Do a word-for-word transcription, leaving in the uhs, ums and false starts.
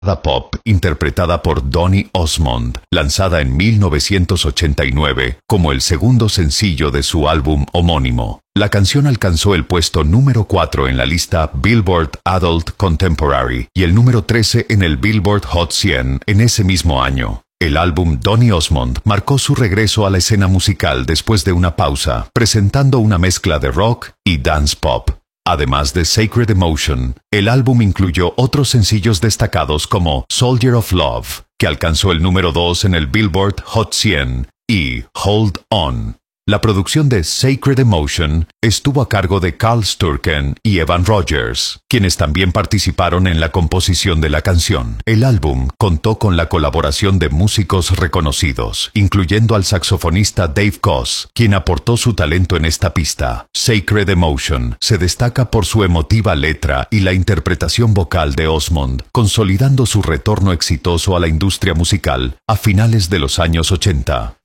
pop interpretada por Donny Osmond, lanzada en mil novecientos ochenta y nueve como el segundo sencillo de su álbum homónimo. La canción alcanzó el puesto número cuatro en la lista Billboard Adult Contemporary y el número trece en el Billboard Hot cien en ese mismo año. El álbum Donny Osmond marcó su regreso a la escena musical después de una pausa, presentando una mezcla de rock y dance pop. Además de Sacred Emotion, el álbum incluyó otros sencillos destacados como Soldier of Love, que alcanzó el número dos en el Billboard Hot cien, y Hold On. La producción de Sacred Emotion estuvo a cargo de Carl Sturken y Evan Rogers, quienes también participaron en la composición de la canción. El álbum contó con la colaboración de músicos reconocidos, incluyendo al saxofonista Dave Koz, quien aportó su talento en esta pista. Sacred Emotion se destaca por su emotiva letra y la interpretación vocal de Osmond, consolidando su retorno exitoso a la industria musical a finales de los años ochenta.